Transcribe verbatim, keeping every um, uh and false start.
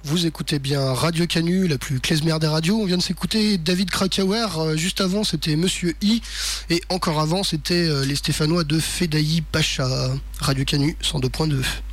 Vous écoutez bien Radio Canu, la plus klezmer des radios. On vient de s'écouter David Krakauer. Euh, juste avant, c'était Monsieur I. Et encore avant, c'était euh, les Stéphanois de Fedaï Pacha. Radio Canu, cent deux point deux.